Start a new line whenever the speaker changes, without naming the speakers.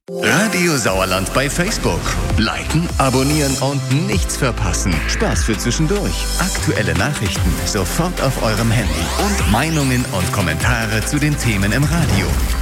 Radio Sauerland bei Facebook. Liken, abonnieren und nichts verpassen. Spaß für zwischendurch. Aktuelle Nachrichten sofort auf eurem Handy. Und Meinungen und Kommentare zu den Themen im Radio.